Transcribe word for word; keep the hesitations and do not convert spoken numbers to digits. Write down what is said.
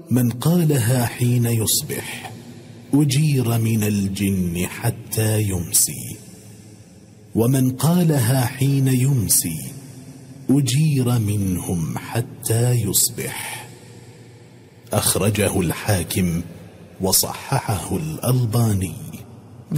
من قالها حين يصبح أجير من الجن حتى يمسي، ومن قالها حين يمسي أجير منهم حتى يصبح. أخرجه الحاكم وصححه الألباني.